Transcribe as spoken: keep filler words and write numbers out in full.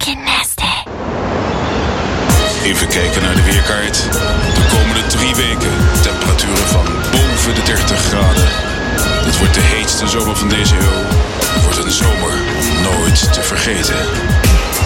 fucking nasty. Even kijken naar de weerkaart. De komende drie weken temperaturen van boven de dertig graden. Het wordt de heetste zomer van deze eeuw. Het wordt een zomer om nooit te vergeten.